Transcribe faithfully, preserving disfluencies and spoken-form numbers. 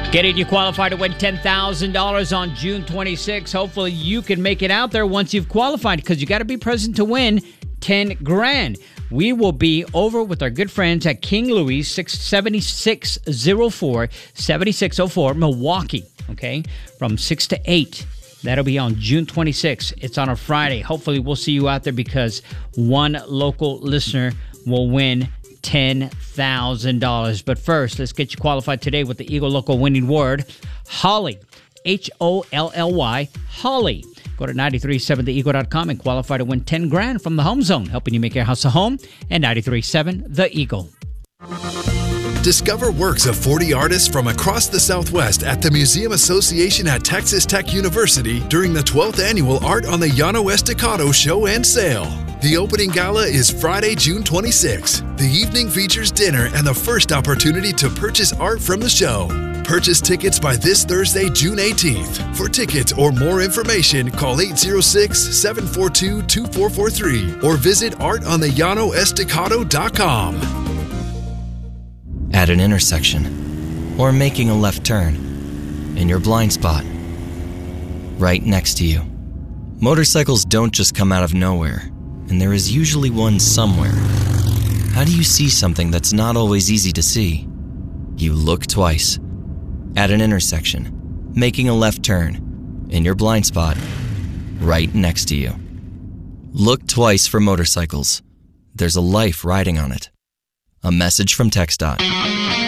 Getting you qualified to win ten thousand dollars on June twenty-sixth. Hopefully you can make it out there once you've qualified, because you got to be present to win ten grand. We will be over with our good friends at King Louis, seventy-six oh four, seventy-six oh four, Milwaukee, okay, from six to eight. That'll be on June twenty-sixth. It's on a Friday. Hopefully we'll see you out there, because one local listener will win ten thousand dollars. But first, let's get you qualified today with the Eagle Local winning word, Holly. H O L L Y, Holly. Go to nine three seven the eagle dot com and qualify to win ten grand from the Home Zone, helping you make your house a home. And nine three seven The Eagle. Discover works of forty artists from across the Southwest at the Museum Association at Texas Tech University during the twelfth Annual Art on the Llano Estacado Show and Sale. The opening gala is Friday, June twenty-sixth. The evening features dinner and the first opportunity to purchase art from the show. Purchase tickets by this Thursday, June eighteenth. For tickets or more information, call eight oh six, seven four two, two four four three or visit art on the llano estacado dot com. At an intersection, or making a left turn, in your blind spot, right next to you. Motorcycles don't just come out of nowhere, and there is usually one somewhere. How do you see something that's not always easy to see? You look twice. At an intersection, making a left turn, in your blind spot, right next to you. Look twice for motorcycles. There's a life riding on it. A message from TxDOT.